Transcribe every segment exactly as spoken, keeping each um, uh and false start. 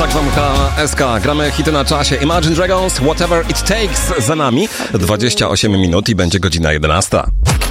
Tak zamyka S K. Gramy hity na czasie. Imagine Dragons, Whatever It Takes za nami. dwadzieścia osiem minut i będzie godzina jedenasta.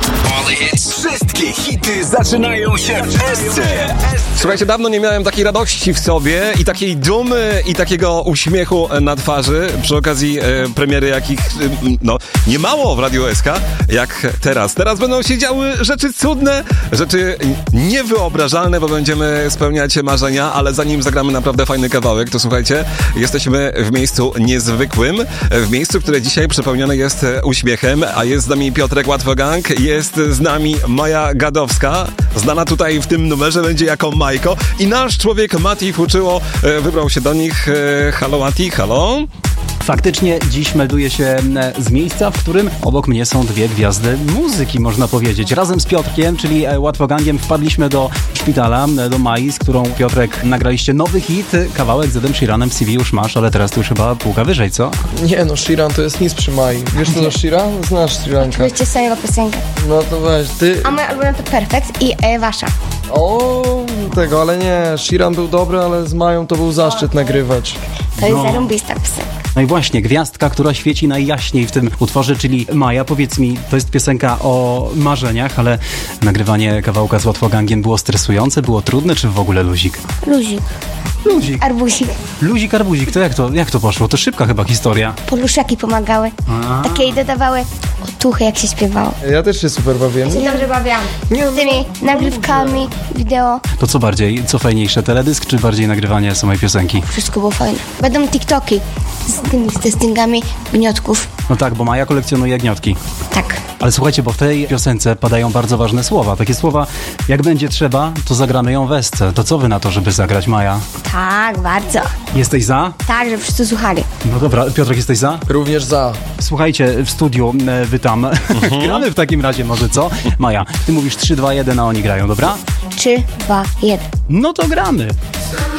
Wszystkie hity zaczynają się w S C. Słuchajcie, dawno nie miałem takiej radości w sobie i takiej dumy i takiego uśmiechu na twarzy przy okazji e, premiery, jakich e, no nie mało w Radiu S K, jak teraz. Teraz będą się działy rzeczy cudne, rzeczy niewyobrażalne, bo będziemy spełniać marzenia, ale zanim zagramy naprawdę fajny kawałek, to słuchajcie, jesteśmy w miejscu niezwykłym, w miejscu, które dzisiaj przepełnione jest uśmiechem, a jest z nami Piotrek Łatwogang, jest z nami Maja Gadowska, znana tutaj w tym numerze będzie jako Majko, i nasz człowiek Mati Fuczyło wybrał się do nich. Halo Mati, halo? Faktycznie dziś melduję się z miejsca, w którym obok mnie są dwie gwiazdy muzyki, można powiedzieć. Razem z Piotrkiem, czyli Łatwogangiem, wpadliśmy do szpitala, do Mai, z którą, Piotrek, nagraliście nowy hit, kawałek z Edem Sheeranem w C V już masz, ale teraz to już chyba półka wyżej, co? Nie no, Sheeran to jest nic przy Mai. Wiesz co to Sheeran? Znasz Sheeranka. Oczywiście z samego piosenkę. No to weź, ty... A moja ulubiona to Perfect i e, wasza. O, tego, ale nie, Sheeran był dobry, ale z Mają to był zaszczyt nagrywać. To jest No. zarąbista piosenka. No i właśnie, gwiazdka, która świeci najjaśniej w tym utworze, czyli Maja. Powiedz mi, to jest piosenka o marzeniach, ale nagrywanie kawałka z Łatwogangiem było stresujące, było trudne, czy w ogóle luzik? Luzik. Luzik. Arbuzik. Luzik, arbuzik, to jak to, jak to poszło? To szybka chyba historia. Poluszaki pomagały. A. Takie jej dodawały otuchy, jak się śpiewało. Ja też się super bawiłem. Się dobrze bawiłam. Z tymi nagrywkami, wideo. To co bardziej, co fajniejsze, teledysk, czy bardziej nagrywanie samej piosenki? Wszystko było fajne. Będą TikToki z tymi testingami gniotków. No tak, bo Maja kolekcjonuje gniotki. Tak. Ale słuchajcie, bo w tej piosence padają bardzo ważne słowa. Takie słowa, jak będzie trzeba, to zagramy ją w esce. To co wy na to, żeby zagrać, Maja? Tak, bardzo. Jesteś za? Tak, żeby wszyscy słuchali. No dobra, Piotrek, jesteś za? Również za. Słuchajcie, w studiu e, wy tam. Gramy w takim razie może, co? Maja, ty mówisz trzy, dwa, jeden, a oni grają, dobra? Trzy, dwa, jeden. No to gramy.